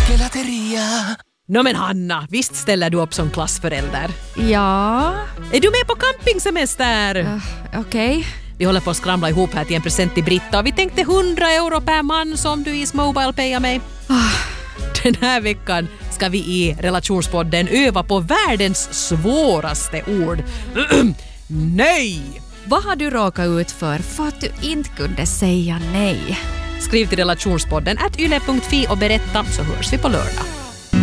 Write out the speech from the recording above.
Gelateria. Nå men Hanna, visst ställer du upp som klassförälder? Ja, Är du med på campingsemester? okej. Vi håller på att skramla ihop här till en present till Britta och vi tänkte 100 euro per man som du i Mobile payar mig. Den här veckan ska vi i Relationspodden öva på världens svåraste ord. Nej! Vad har du råkat ut för att du inte kunde säga nej? Skriv till Relationspodden @yle.fi och berätta så hörs vi på lördag.